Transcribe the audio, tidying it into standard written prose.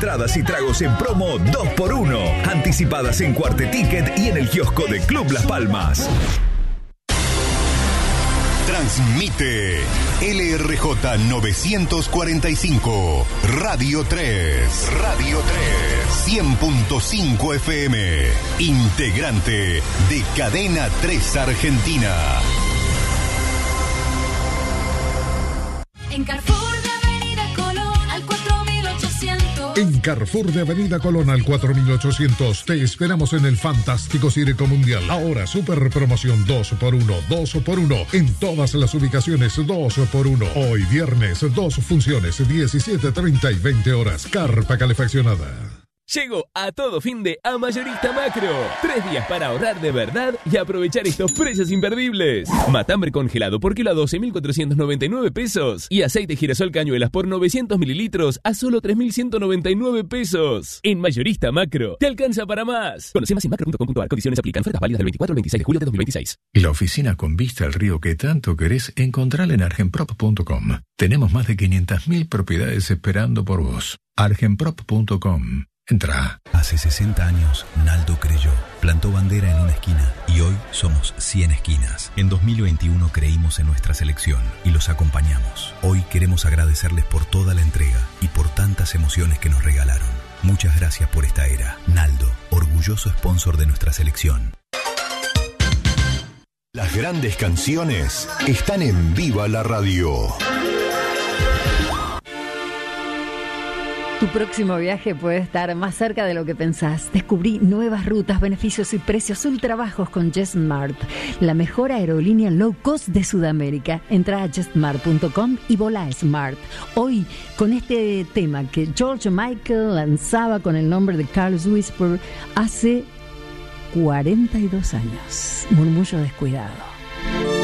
Entradas y tragos en promo 2x1. Anticipadas en Cuarteticket y en el kiosco de Club Las Palmas. Transmite LRJ 945, Radio 3, 100.5 FM, integrante de Cadena 3 Argentina. En Carrefour de Avenida Colón al 4800. En Carrefour de Avenida Colón al 4800 te esperamos en el fantástico Circo Mundial. Ahora super promoción 2x1, 2x1 en todas las ubicaciones, 2x1. Hoy viernes 2 funciones, 17:30 y 20 horas. Carpa calefaccionada. Llegó a todo fin de a Mayorista Macro. 3 días para ahorrar de verdad y aprovechar estos precios imperdibles. Matambre congelado por kilo a 12.499 pesos. Y aceite girasol cañuelas por 900 mililitros a solo 3.199 pesos. En Mayorista Macro, te alcanza para más. Conoce más en macro.com.ar. Condiciones aplican. Ofertas válidas del 24 al 26 de julio de 2026. La oficina con vista al río que tanto querés encontrarla en argenprop.com. Tenemos más de 500.000 propiedades esperando por vos. argenprop.com. Entra. Hace 60 años, Naldo creyó, plantó bandera en una esquina y hoy somos 100 esquinas. En 2021 creímos en nuestra selección y los acompañamos. Hoy queremos agradecerles por toda la entrega y por tantas emociones que nos regalaron. Muchas gracias por esta era. Naldo, orgulloso sponsor de nuestra selección. Las grandes canciones están en Viva la Radio. Tu próximo viaje puede estar más cerca de lo que pensás. Descubrí nuevas rutas, beneficios y precios ultra bajos con JetSmart, la mejor aerolínea low cost de Sudamérica. Entra a JetSmart.com y volá Smart. Hoy, con este tema que George Michael lanzaba con el nombre de Carlos Whisper hace 42 años. Murmullo descuidado.